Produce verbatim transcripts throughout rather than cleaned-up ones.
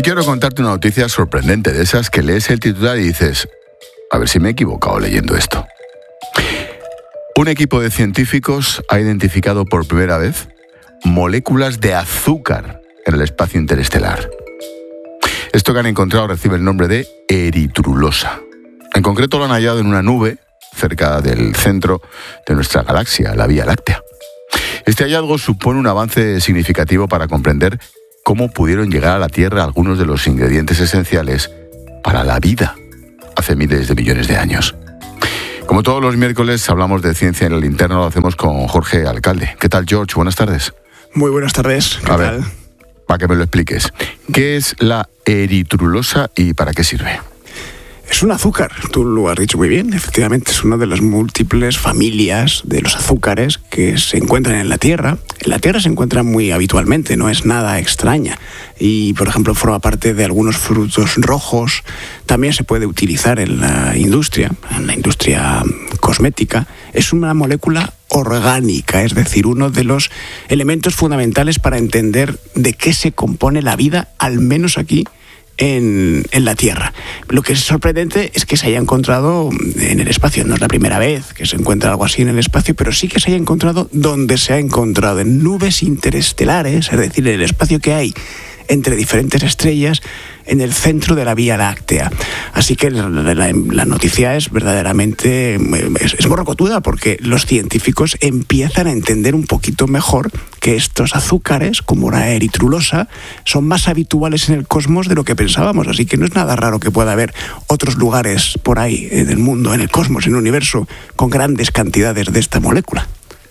quiero contarte una noticia sorprendente, de esas que lees el titular y dices, a ver si me he equivocado leyendo esto. Un equipo de científicos ha identificado por primera vez moléculas de azúcar en el espacio interestelar. Esto que han encontrado recibe el nombre de eritrulosa. En concreto lo han hallado en una nube cerca del centro de nuestra galaxia, la Vía Láctea. Este hallazgo supone un avance significativo para comprender cómo pudieron llegar a la Tierra algunos de los ingredientes esenciales para la vida hace miles de millones de años. Como todos los miércoles hablamos de ciencia en el Linterna, lo hacemos con Jorge Alcalde. ¿Qué tal, George? Buenas tardes. Muy buenas tardes. ¿Qué a tal? Ver, para que me lo expliques. ¿Qué es la eritrulosa y para qué sirve? Es un azúcar, tú lo has dicho muy bien, efectivamente es una de las múltiples familias de los azúcares que se encuentran en la Tierra. En la Tierra se encuentran muy habitualmente, no es nada extraña. Y, por ejemplo, forma parte de algunos frutos rojos. También se puede utilizar en la industria, en la industria cosmética. Es una molécula orgánica, es decir, uno de los elementos fundamentales para entender de qué se compone la vida, al menos aquí, En, en la Tierra. Lo que es sorprendente es que se haya encontrado en el espacio. No es la primera vez que se encuentra algo así en el espacio, pero sí que se haya encontrado donde se ha encontrado, en nubes interestelares, es decir, en el espacio que hay entre diferentes estrellas en el centro de la Vía Láctea. Así que la, la, la noticia es verdaderamente es, es morrocotuda, porque los científicos empiezan a entender un poquito mejor que estos azúcares, como la eritrulosa, son más habituales en el cosmos de lo que pensábamos. Así que no es nada raro que pueda haber otros lugares por ahí en el mundo, en el cosmos, en el universo, con grandes cantidades de esta molécula.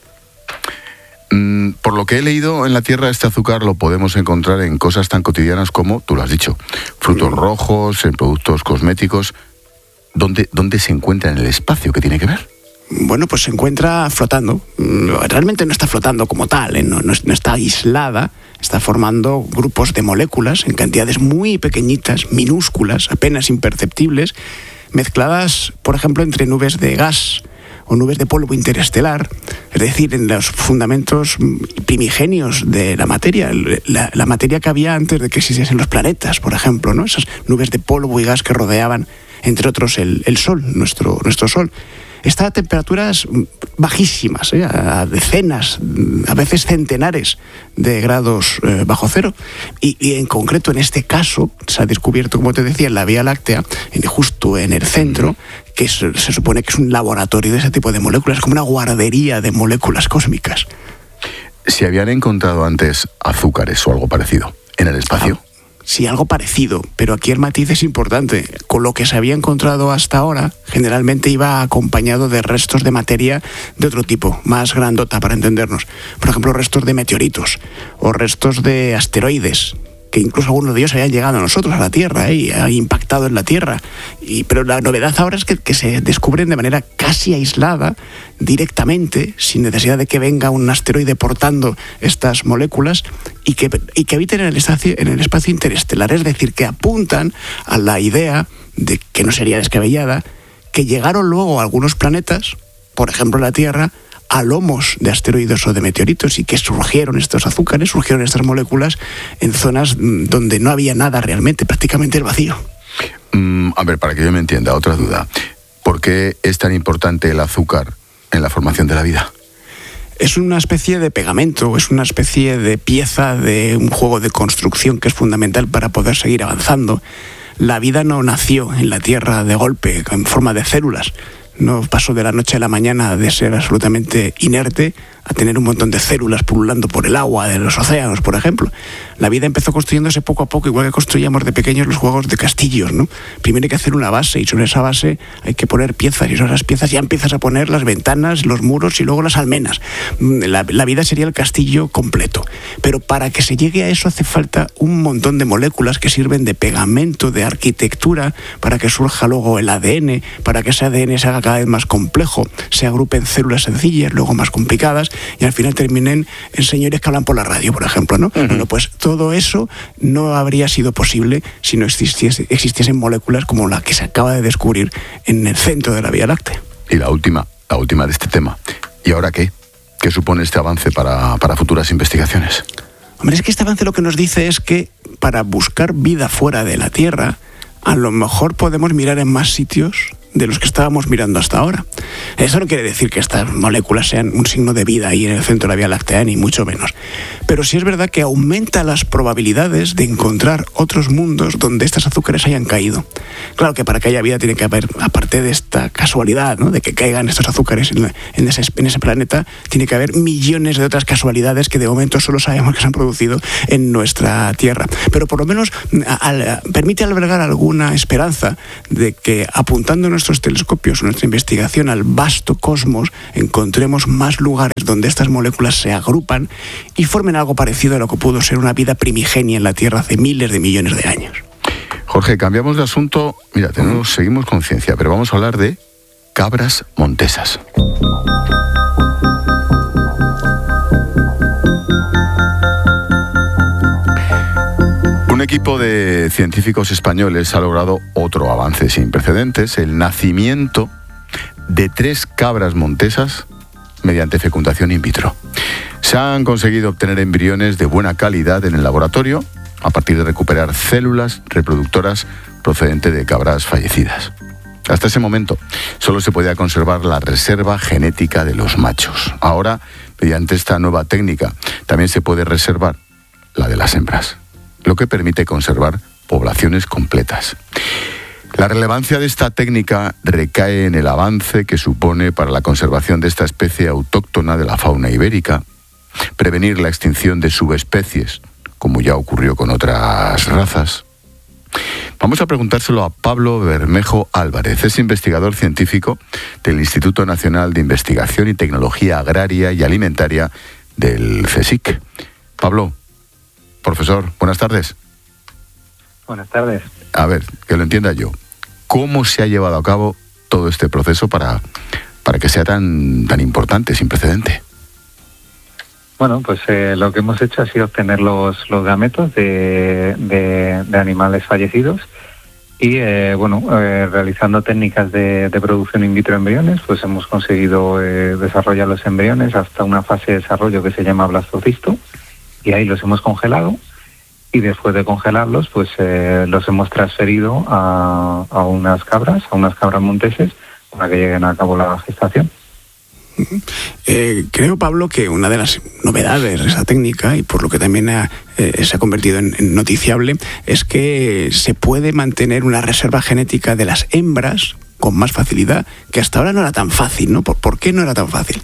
Por lo que he leído, en la Tierra este azúcar lo podemos encontrar en cosas tan cotidianas como, tú lo has dicho, frutos rojos, en productos cosméticos. ¿Dónde, dónde se encuentra en el espacio? ¿Qué tiene que ver? Bueno, pues se encuentra flotando. Realmente no está flotando como tal, ¿eh? no, no, no está aislada. Está formando grupos de moléculas en cantidades muy pequeñitas, minúsculas, apenas imperceptibles, mezcladas, por ejemplo, entre nubes de gas o nubes de polvo interestelar, es decir, en los fundamentos primigenios de la materia, la, la materia que había antes de que existiesen los planetas, por ejemplo, ¿no? Esas nubes de polvo y gas que rodeaban, entre otros, el, el Sol, nuestro, nuestro Sol. Está a temperaturas bajísimas, ¿eh? a decenas, a veces centenares de grados eh, bajo cero. Y, y en concreto, en este caso, se ha descubierto, como te decía, en la Vía Láctea, en, justo en el centro, que se, se supone que es un laboratorio de ese tipo de moléculas, como una guardería de moléculas cósmicas. ¿Se habían encontrado antes azúcares o algo parecido en el espacio? Ah. Sí, algo parecido, pero aquí el matiz es importante. Con lo que se había encontrado hasta ahora, generalmente iba acompañado de restos de materia de otro tipo, más grandota para entendernos. Por ejemplo, restos de meteoritos o restos de asteroides, que incluso algunos de ellos habían llegado a nosotros, a la Tierra, ¿eh? y han impactado en la Tierra. Y, pero la novedad ahora es que, que se descubren de manera casi aislada, directamente, sin necesidad de que venga un asteroide portando estas moléculas, y que, y que habiten en el, espacio, en el espacio interestelar. Es decir, que apuntan a la idea, de que no sería descabellada, que llegaron luego a algunos planetas, por ejemplo la Tierra, a lomos de asteroides o de meteoritos, y que surgieron estos azúcares, surgieron estas moléculas en zonas donde no había nada realmente, prácticamente el vacío. Mm, a ver, para que yo me entienda, otra duda. ¿Por qué es tan importante el azúcar en la formación de la vida? Es una especie de pegamento, es una especie de pieza de un juego de construcción que es fundamental para poder seguir avanzando. La vida no nació en la Tierra de golpe, en forma de células. No pasó de la noche a la mañana de ser absolutamente inerte a tener un montón de células pululando por el agua de los océanos, por ejemplo. La vida empezó construyéndose poco a poco, igual que construíamos de pequeños los juegos de castillos, ¿no? Primero hay que hacer una base, y sobre esa base hay que poner piezas, y sobre esas piezas ya empiezas a poner las ventanas, los muros y luego las almenas. La, la vida sería el castillo completo. Pero para que se llegue a eso hace falta un montón de moléculas que sirven de pegamento, de arquitectura, para que surja luego el A D N, para que ese A D N se haga cada vez más complejo, se agrupen células sencillas, luego más complicadas, y al final terminen en señores que hablan por la radio, por ejemplo, ¿no? Uh-huh. Bueno, pues todo eso no habría sido posible si no existiese, existiesen moléculas como la que se acaba de descubrir en el centro de la Vía Láctea. Y la última, la última de este tema. ¿Y ahora qué? ¿Qué supone este avance para, para futuras investigaciones? Hombre, es que este avance lo que nos dice es que para buscar vida fuera de la Tierra, a lo mejor podemos mirar en más sitios de los que estábamos mirando hasta ahora. Eso no quiere decir que estas moléculas sean un signo de vida ahí en el centro de la Vía Láctea, ni mucho menos. Pero sí es verdad que aumenta las probabilidades de encontrar otros mundos donde estos azúcares hayan caído. Claro que para que haya vida tiene que haber, aparte de esta casualidad, ¿no?, de que caigan estos azúcares en, en, ese, en ese planeta, tiene que haber millones de otras casualidades que de momento solo sabemos que se han producido en nuestra Tierra. Pero por lo menos al, permite albergar alguna esperanza de que apuntando nuestros telescopios, nuestra investigación al vasto cosmos, encontremos más lugares donde estas moléculas se agrupan y formen algo parecido a lo que pudo ser una vida primigenia en la Tierra hace miles de millones de años. Jorge, cambiamos de asunto. Mira, tenemos, seguimos con ciencia, pero vamos a hablar de cabras montesas. Un equipo de científicos españoles ha logrado otro avance sin precedentes, el nacimiento de tres cabras montesas mediante fecundación in vitro. Se han conseguido obtener embriones de buena calidad en el laboratorio a partir de recuperar células reproductoras procedentes de cabras fallecidas. Hasta ese momento solo se podía conservar la reserva genética de los machos. Ahora, mediante esta nueva técnica, también se puede reservar la de las hembras, lo que permite conservar poblaciones completas. La relevancia de esta técnica recae en el avance que supone para la conservación de esta especie autóctona de la fauna ibérica, prevenir la extinción de subespecies, como ya ocurrió con otras razas. Vamos a preguntárselo a Pablo Bermejo Álvarez, es investigador científico del Instituto Nacional de Investigación y Tecnología Agraria y Alimentaria del CSIC. Pablo, profesor, buenas tardes. Buenas tardes. A ver, que lo entienda yo. ¿Cómo se ha llevado a cabo todo este proceso para, para que sea tan, tan importante, sin precedente? Bueno, pues eh, lo que hemos hecho ha sido obtener los, los gametos de, de, de animales fallecidos y, eh, bueno, eh, realizando técnicas de, de producción in vitro embriones, pues hemos conseguido eh, desarrollar los embriones hasta una fase de desarrollo que se llama blastocisto y ahí los hemos congelado. Y después de congelarlos, pues eh, los hemos transferido a, a unas cabras, a unas cabras monteses, para que lleguen a cabo la gestación. Eh, creo, Pablo, que una de las novedades de esa técnica, y por lo que también ha, eh, se ha convertido en, en noticiable, es que se puede mantener una reserva genética de las hembras con más facilidad, que hasta ahora no era tan fácil, ¿no? ¿Por, por qué no era tan fácil?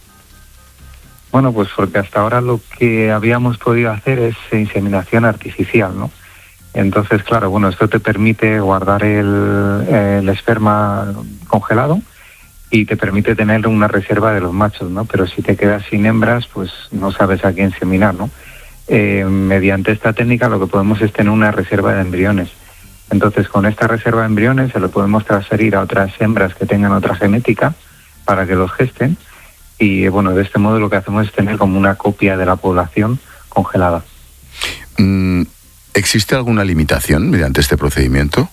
Bueno, pues porque hasta ahora lo que habíamos podido hacer es inseminación artificial, ¿no? Entonces, claro, bueno, esto te permite guardar el, el esperma congelado y te permite tener una reserva de los machos, ¿no? Pero si te quedas sin hembras, pues no sabes a quién inseminar, ¿no? Eh, mediante esta técnica lo que podemos es tener una reserva de embriones. Entonces, con esta reserva de embriones se lo podemos transferir a otras hembras que tengan otra genética para que los gesten. Y bueno, de este modo lo que hacemos es tener como una copia de la población congelada. ¿Existe alguna limitación mediante este procedimiento?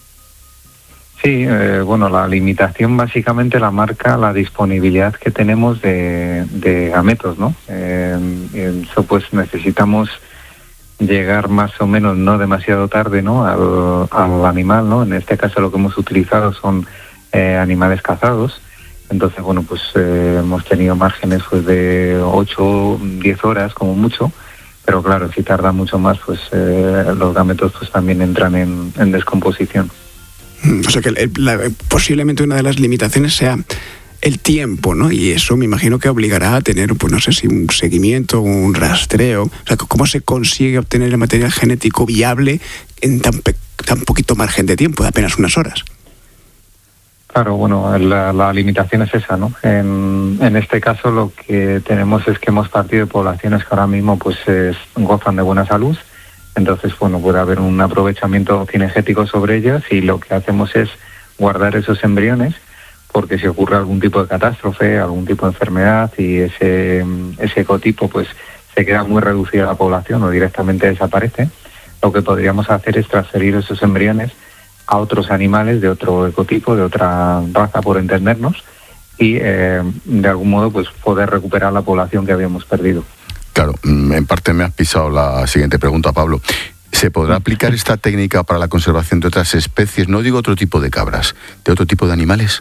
Sí, eh, bueno, la limitación básicamente la marca la disponibilidad que tenemos de, de gametos, ¿no? Eh, eso pues necesitamos llegar más o menos no demasiado tarde, ¿no?, al, al animal, ¿no? En este caso lo que hemos utilizado son eh, animales cazados. Entonces, bueno, pues eh, hemos tenido márgenes pues de ocho, diez horas como mucho, pero claro, si tarda mucho más, pues eh, los gametos pues también entran en, en descomposición. O sea que el, la, posiblemente una de las limitaciones sea el tiempo, ¿no? Y eso me imagino que obligará a tener, pues no sé si un seguimiento, un rastreo. O sea, ¿cómo se consigue obtener el material genético viable en tan, pe- tan poquito margen de tiempo, de apenas unas horas? Claro, bueno, la, la limitación es esa, ¿no? En, en este caso lo que tenemos es que hemos partido de poblaciones que ahora mismo pues es, gozan de buena salud, entonces, bueno, puede haber un aprovechamiento cinegético sobre ellas y lo que hacemos es guardar esos embriones porque si ocurre algún tipo de catástrofe, algún tipo de enfermedad y ese, ese ecotipo pues se queda muy reducida la población o directamente desaparece, lo que podríamos hacer es transferir esos embriones a otros animales de otro ecotipo, de otra raza por entendernos, y eh, de algún modo pues poder recuperar la población que habíamos perdido. Claro, en parte me has pisado la siguiente pregunta, Pablo. ¿Se podrá aplicar esta técnica para la conservación de otras especies? No digo otro tipo de cabras, de otro tipo de animales.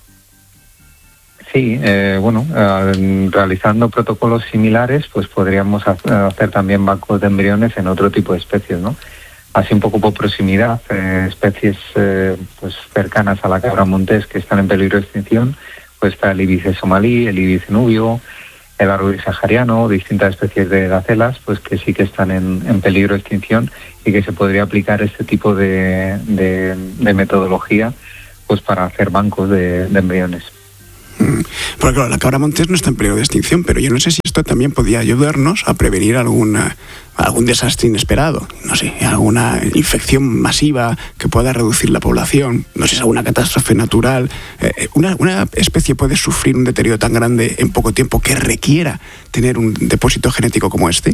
Sí, eh, bueno, eh, realizando protocolos similares, pues podríamos hacer también bancos de embriones en otro tipo de especies, ¿no? Así un poco por proximidad, eh, especies eh, pues cercanas a la cabra montés que están en peligro de extinción, pues está el íbice somalí, el íbice nubio, el árbol sahariano, distintas especies de gacelas, pues que sí que están en, en peligro de extinción y que se podría aplicar este tipo de, de, de metodología pues para hacer bancos de, de embriones. Porque claro, la cabra montés no está en peligro de extinción, pero yo no sé si esto también podría ayudarnos a prevenir alguna, algún desastre inesperado, no sé, alguna infección masiva que pueda reducir la población, no sé si es alguna catástrofe natural. Eh, una, una especie puede sufrir un deterioro tan grande en poco tiempo que requiera tener un depósito genético como este.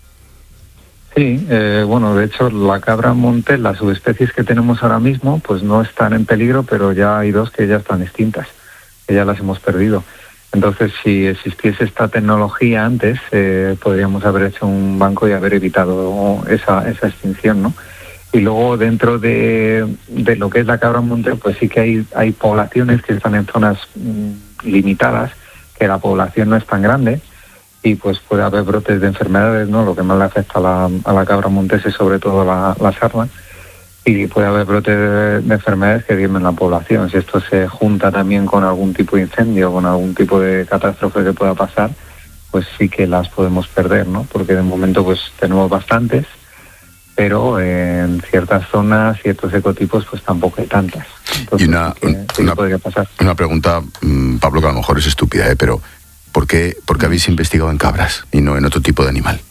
Sí, eh, bueno, de hecho la cabra montés, las subespecies que tenemos ahora mismo, pues no están en peligro, pero ya hay dos que ya están extintas, que ya las hemos perdido. Entonces, si existiese esta tecnología antes, eh, podríamos haber hecho un banco y haber evitado esa, esa extinción, ¿no? Y luego dentro de, de lo que es la cabra montés, pues sí que hay, hay poblaciones que están en zonas mmm, limitadas, que la población no es tan grande, y pues puede haber brotes de enfermedades, ¿no? Lo que más le afecta a la, a la cabra montés es sobre todo la, la sarna, y puede haber brotes de, de enfermedades que diezmen la población. Si esto se junta también con algún tipo de incendio, con algún tipo de catástrofe que pueda pasar, pues sí que las podemos perder, ¿no? Porque de momento pues tenemos bastantes, pero en ciertas zonas, ciertos ecotipos, pues tampoco hay tantas. Entonces, y una, sí que, sí una, que podría pasar. Una pregunta, Pablo, que a lo mejor es estúpida, ¿eh? Pero ¿por qué, por qué habéis investigado en cabras y no en otro tipo de animal?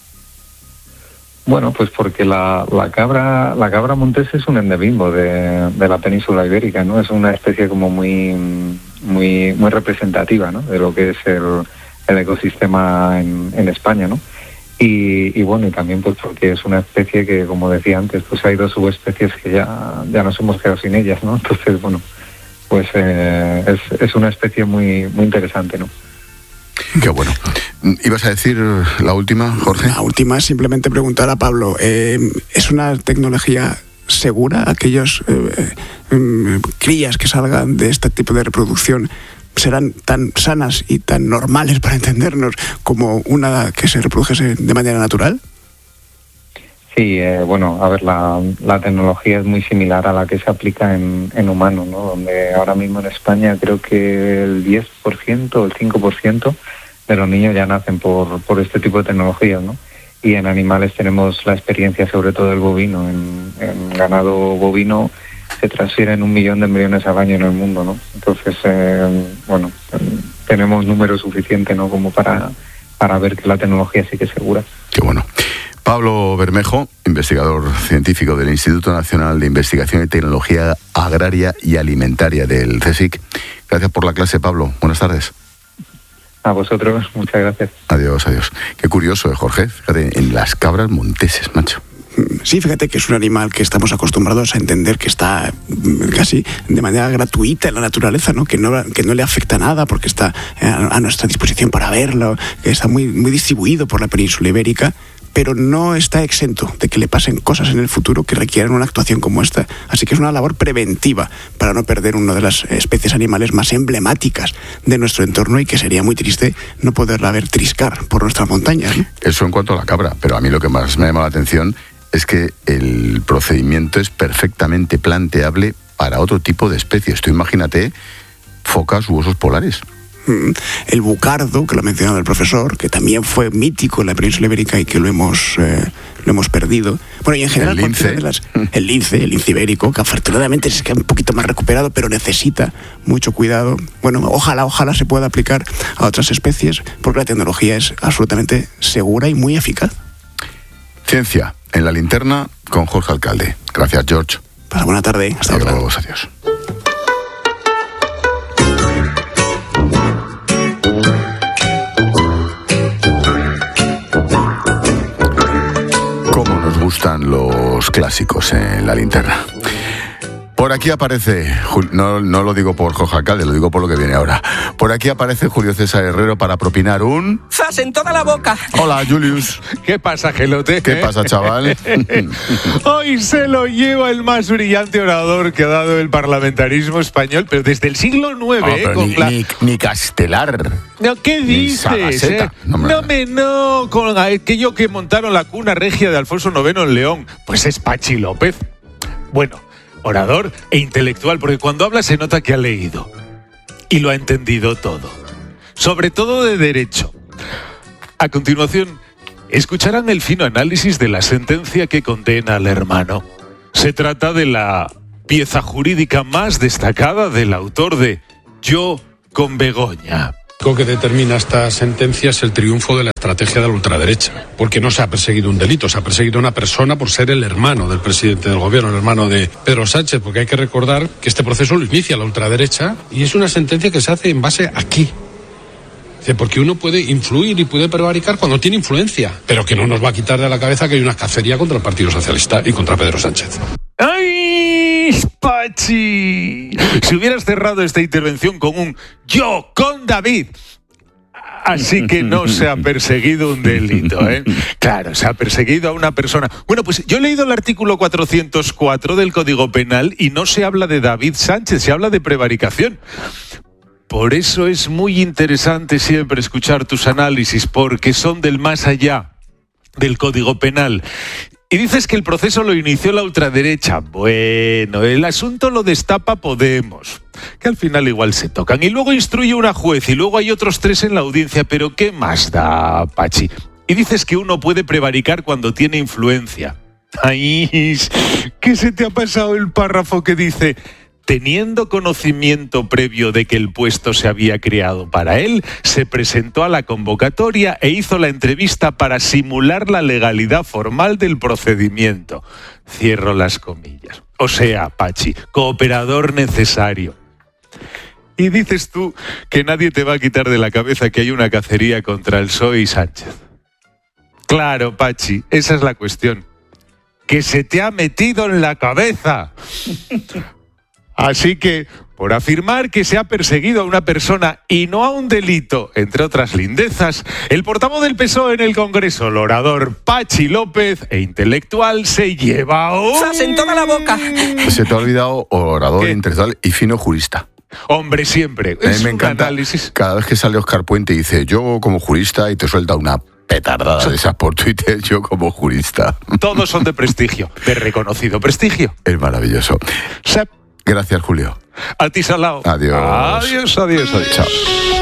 Bueno, pues porque la, la cabra la cabra montés es un endemismo de, de la península ibérica, ¿no? Es una especie como muy muy muy representativa, ¿no? De lo que es el, el ecosistema en, en España, ¿no? Y, y bueno, y también pues porque es una especie que, como decía antes, pues hay dos subespecies que ya, ya nos hemos quedado sin ellas, ¿no? Entonces, bueno, pues eh, es, es una especie muy, muy interesante, ¿no? Qué bueno. ¿Ibas a decir la última, Jorge? La última es simplemente preguntar a Pablo, eh, ¿es una tecnología segura? ¿Aquellos eh, eh, crías que salgan de este tipo de reproducción serán tan sanas y tan normales, para entendernos, como una que se reprodujese de manera natural? Sí, eh, bueno, a ver, la, la tecnología es muy similar a la que se aplica en, en humanos, ¿no? Donde ahora mismo en España creo que el diez por ciento o el cinco por ciento de los niños ya nacen por, por este tipo de tecnologías, ¿no? Y en animales tenemos la experiencia sobre todo del bovino. En, en ganado bovino se transfieren un millón de embriones al año en el mundo, ¿no? Entonces, eh, bueno, tenemos número suficiente, ¿no? Como para, para ver que la tecnología sí que es segura. Qué bueno. Pablo Bermejo, investigador científico del Instituto Nacional de Investigación y Tecnología Agraria y Alimentaria del CSIC. Gracias por la clase, Pablo. Buenas tardes. A vosotros, muchas gracias. Adiós, adiós. Qué curioso, ¿eh, Jorge? Fíjate, en las cabras monteses, macho. Sí, fíjate que es un animal que estamos acostumbrados a entender que está casi de manera gratuita en la naturaleza, ¿no? Que no, que no le afecta nada porque está a, a nuestra disposición para verlo, que está muy, muy distribuido por la península ibérica, pero no está exento de que le pasen cosas en el futuro que requieran una actuación como esta. Así que es una labor preventiva para no perder una de las especies animales más emblemáticas de nuestro entorno y que sería muy triste no poderla ver triscar por nuestras montañas, ¿no? Eso en cuanto a la cabra, pero a mí lo que más me llama la atención es que el procedimiento es perfectamente planteable para otro tipo de especies. Tú imagínate focas u osos polares. El bucardo, que lo ha mencionado el profesor, que también fue mítico en la península ibérica y que lo hemos, eh, lo hemos perdido. Bueno, y en general, el lince, de las, el lince, el lince ibérico, que afortunadamente es que un poquito más recuperado, pero necesita mucho cuidado. Bueno, ojalá, ojalá se pueda aplicar a otras especies, porque la tecnología es absolutamente segura y muy eficaz. Ciencia en la linterna con Jorge Alcalde. Gracias, George. Para buena tarde. Hasta adiós, otra. Adiós. Cómo nos gustan los clásicos en la linterna. Por aquí aparece, no, no lo digo por Jorge Alcalde, lo digo por lo que viene ahora. Por aquí aparece Julio César Herrero para propinar un... ¡Zas en toda la boca! Hola, Julius. ¿Qué pasa, Gelote? ¿Qué pasa, chaval? Hoy se lo lleva el más brillante orador que ha dado el parlamentarismo español, pero desde el siglo nueve. Oh, pero eh, con ni, la... ni, ni Castelar. No, ¿qué dices? Eh? No, me... no, me, no, con aquello que montaron la cuna regia de Alfonso noveno en León. Pues es Pachi López. Bueno, orador e intelectual, porque cuando habla se nota que ha leído y lo ha entendido todo, sobre todo de derecho. A continuación, escucharán el fino análisis de la sentencia que condena al hermano. Se trata de la pieza jurídica más destacada del autor de Yo con Begoña. Lo que determina esta sentencia es el triunfo de la estrategia de la ultraderecha, porque no se ha perseguido un delito, se ha perseguido a una persona por ser el hermano del presidente del gobierno, el hermano de Pedro Sánchez, porque hay que recordar que este proceso lo inicia la ultraderecha y es una sentencia que se hace en base aquí. Porque uno puede influir y puede prevaricar cuando tiene influencia, pero que no nos va a quitar de la cabeza que hay una cacería contra el Partido Socialista y contra Pedro Sánchez. ¡Ay, Pachi! Si hubieras cerrado esta intervención con un yo con David. Así que no se ha perseguido un delito, ¿eh? Claro, se ha perseguido a una persona. Bueno, pues yo he leído el artículo cuatrocientos cuatro del Código Penal y no se habla de David Sánchez, se habla de prevaricación. Por eso es muy interesante siempre escuchar tus análisis, porque son del más allá del Código Penal. Y dices que el proceso lo inició la ultraderecha. Bueno, el asunto lo destapa Podemos, que al final igual se tocan. Y luego instruye una juez y luego hay otros tres en la audiencia. Pero ¿qué más da, Pachi? Y dices que uno puede prevaricar cuando tiene influencia. Ay, ¿qué se te ha pasado el párrafo que dice... Teniendo conocimiento previo de que el puesto se había creado para él, se presentó a la convocatoria e hizo la entrevista para simular la legalidad formal del procedimiento. Cierro las comillas. O sea, Pachi, cooperador necesario. Y dices tú que nadie te va a quitar de la cabeza que hay una cacería contra el P S O E y Sánchez. Claro, Pachi, esa es la cuestión. Que se te ha metido en la cabeza. Así que, por afirmar que se ha perseguido a una persona y no a un delito, entre otras lindezas, el portavoz del P S O E en el Congreso, el orador Pachi López e intelectual, se lleva un... ¡Zas en toda la boca! Se te ha olvidado orador, ¿Qué? intelectual y fino jurista. Hombre, siempre. A mí Es me un encanta análisis. cada vez que sale Óscar Puente y dice yo como jurista y te suelta una petardada de esas por Twitter, yo como jurista. Todos son de prestigio, de reconocido prestigio. Es maravilloso. Sep. Gracias, Julio. A ti, Salao. Adiós. Adiós, adiós, adiós. Chao.